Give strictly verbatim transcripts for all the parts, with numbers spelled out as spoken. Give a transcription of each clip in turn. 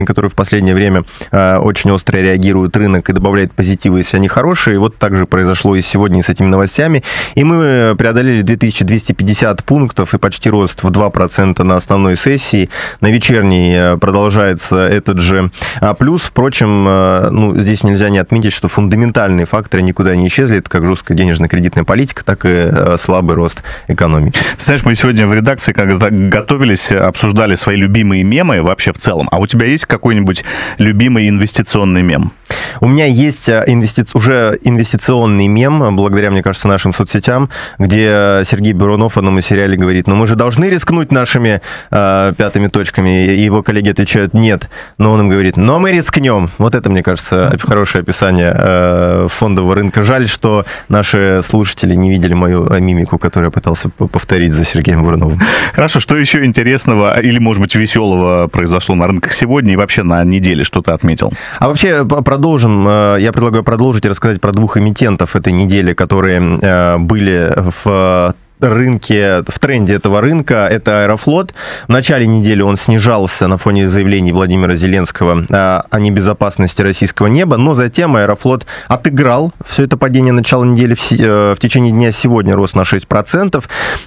которые в последнее время э, очень остро реагирует рынок и добавляет позитива, если они хорошие. Вот так же произошло и сегодня и с этими новостями. И мы преодолели две тысячи двести пятьдесят пунктов и почти рост в два процента на основной сессии. На вечерней продолжается этот же плюс. Впрочем, э, ну, здесь нельзя не отметить, что фундаментальные факторы никуда не исчезли. Это как жесткая денежно-кредитная политика, так и э, слабый рост экономики. Ты знаешь, мы сегодня в редакции, когда готовились, обсуждали свои любимые мемы вообще в целом. А у тебя есть какой-нибудь любимый инвестиционный мем? У меня есть инвести... уже инвестиционный мем, благодаря, мне кажется, нашим соцсетям, где Сергей Бурунов в одном сериале говорит: ну мы же должны рискнуть нашими э, пятыми точками. И его коллеги отвечают: нет. Но он им говорит: но мы рискнем. Вот это, мне кажется, хорошее описание э, фондового рынка. Жаль, что наши слушатели не видели мою мимику, которую я пытался повторить за Сергеем Буруновым. Хорошо, что еще интересного или, может быть, веселого произошло на рынках сегодня и вообще на неделе, что ты отметил? А вообще продолжим. Я предлагаю продолжить и рассказать про двух эмитентов этой недели, которые были в рынке, в тренде этого рынка. Это Аэрофлот. В начале недели он снижался на фоне заявлений Владимира Зеленского о небезопасности российского неба, но затем Аэрофлот отыграл все это падение начала недели. В течение дня сегодня рост на шесть процентов.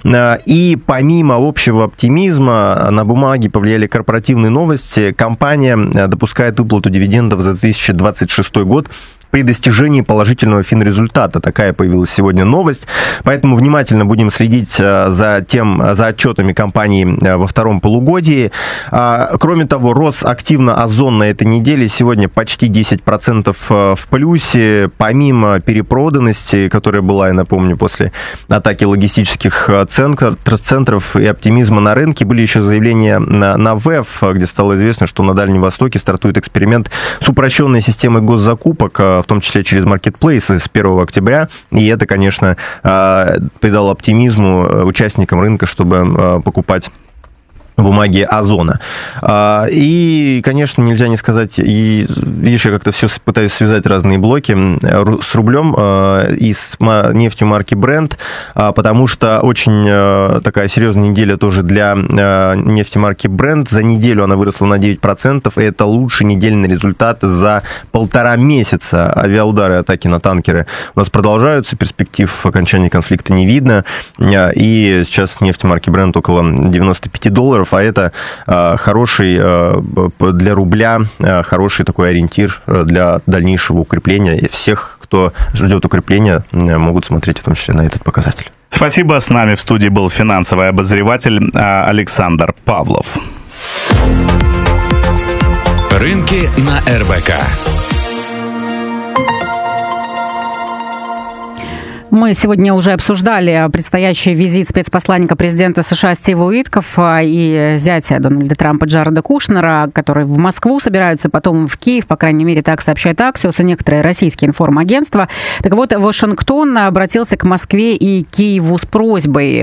И помимо общего оптимизма на бумаге повлияли корпоративные новости. Компания допускает выплату дивидендов за две тысячи двадцать шестой год при достижении положительного финрезультата. Такая появилась сегодня новость. Поэтому внимательно будем следить за тем, за отчетами компании во втором полугодии. Кроме того, рос активно Озон на этой неделе. Сегодня почти десять процентов в плюсе. Помимо перепроданности, которая была, я напомню, после атаки логистических центров и оптимизма на рынке, были еще заявления на, на ВЭФ, где стало известно, что на Дальнем Востоке стартует эксперимент с упрощенной системой госзакупок, в том числе через маркетплейсы с первого октября. И это, конечно, придало оптимизму участникам рынка, чтобы покупать бумаги Озона. И, конечно, нельзя не сказать, и, видишь, я как-то все пытаюсь связать разные блоки с рублем и с нефтью марки Brent, потому что очень такая серьезная неделя тоже для нефти марки Brent. За неделю она выросла на девять процентов, и это лучший недельный результат за полтора месяца. Авиаудары, атаки на танкеры у нас продолжаются, перспектив окончания конфликта не видно, и сейчас нефть марки Brent около девяносто пять долларов, а это э, хороший э, для рубля, э, хороший такой ориентир для дальнейшего укрепления. И всех, кто ждет укрепления, э, могут смотреть в том числе на этот показатель. Спасибо. С нами в студии был финансовый обозреватель Александр Павлов. Рынки на эр бэ ка. Мы сегодня уже обсуждали предстоящий визит спецпосланника президента США Стива Уиткоффа и зятя Дональда Трампа Джареда Кушнера, которые в Москву собираются, потом в Киев, по крайней мере, так сообщает Axios и некоторые российские информагентства. Так вот, Вашингтон обратился к Москве и Киеву с просьбой